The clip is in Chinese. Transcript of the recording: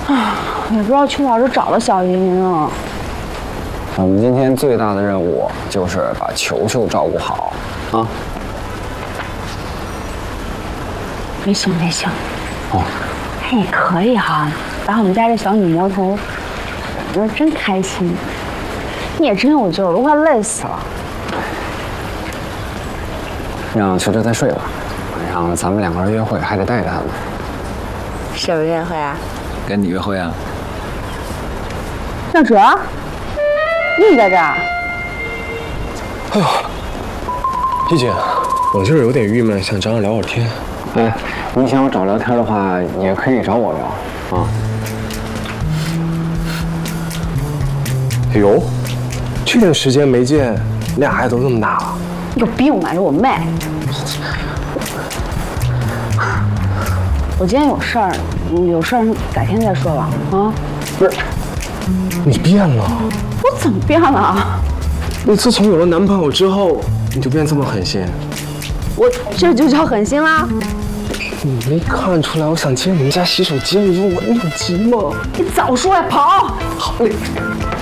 也不知道去哪儿就找到小云云了。 我们今天最大的任务就是把球球照顾好啊。 没行没行。 哦。 哎，你可以哈，把我们家这小女魔头，我真开心。你也真有救，都快累死了。 让球球再睡吧，晚上咱们2个人约会还得带着他呢。 什么约会啊？ 跟你约会啊？ 向哲，你在这儿？ 哎呦，一姐，我就是有点郁闷，想找你聊会儿天。 哎，你想要找聊天的话，也可以找我聊啊。 哎呦，这点时间没见，你俩孩子都这么大了。 你有病吧？这我妹。我今天有事儿，改天再说吧。啊， 不是，你变了。 我怎么变了？ 你自从有了男朋友之后，你就变这么狠心。 我这就叫狠心啦！ 你没看出来我想进你们家洗手间，你说我有急吗？ 你早说呀，跑！ 好嘞。